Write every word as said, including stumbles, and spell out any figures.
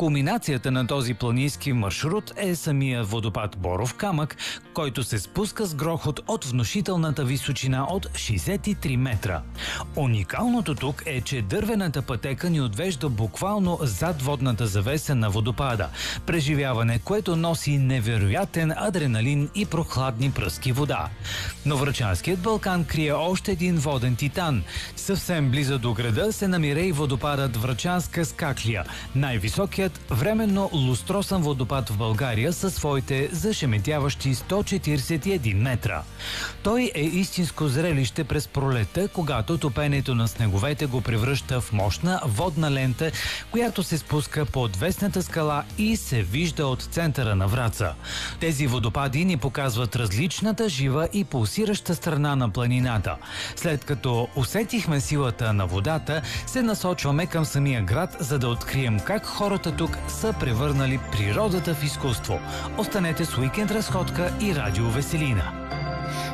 Кулминацията на този планински маршрут е самия водопад Боров камък, който се спуска с грохот от внушителната височина от шейсет и три метра. Уникалното тук е, че дървената пътека ни отвежда буквално зад водната завеса на водопада. Преживяване, което носи невероятен адреналин и прохладни пръски вода. Но Врачанският Балкан крие още един воден титан. Съвсем близо до града се намира и водопадът Врачанска скаклия, най-високият временно лустросан водопад в България със своите зашеметяващи сто четиридесет и един метра. Той е истинско зрелище през пролета, когато топенето на снеговете го превръща в мощна водна лента, която се спуска по отвесната скала и се вижда от центъра на Враца. Тези водопади ни показват различната жива и пулсираща страна на планината. След като усетихме силата на водата, се насочваме към самия град, за да открием как хората тук са превърнали природата в изкуство. Останете с Уикенд разходка и Радио Веселина.